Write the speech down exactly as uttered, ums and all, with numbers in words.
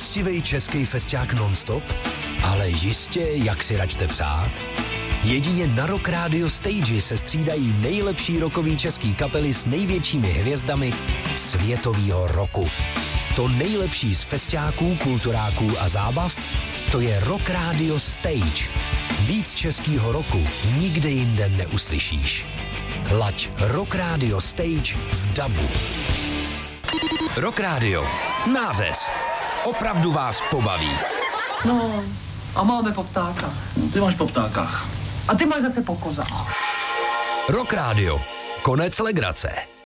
Poctivej český festiák non-stop? Ale jistě, jak si račte přát? Jedině na Rock Radio Stage se střídají nejlepší rockový český kapely s největšími hvězdami světovýho roku. To nejlepší z festiáků, kulturáků a zábav, to je Rock Radio Stage. Víc českýho roku nikde jinde neuslyšíš. Laď Rock Radio Stage v dabu. Rock Radio. Nářez. Opravdu vás pobaví. No, a máme po ptákách. No, ty máš po ptákách. A ty máš zase po kozách. Rock Radio. Konec legrace.